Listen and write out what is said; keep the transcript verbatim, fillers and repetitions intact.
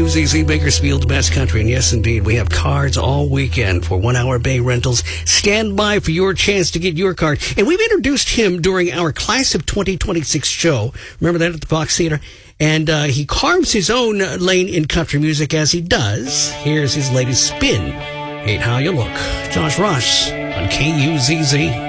U Z Z Bakersfield, Best Country. And yes, indeed, we have cards all weekend for one-hour bay rentals. Stand by for your chance to get your card. And we've introduced him during our Class of twenty twenty-six show. Remember that at the Fox Theater? And uh, he carves his own lane in country music as he does. Here's his latest spin. Hate How You Look. Josh Ross on K U Z Z.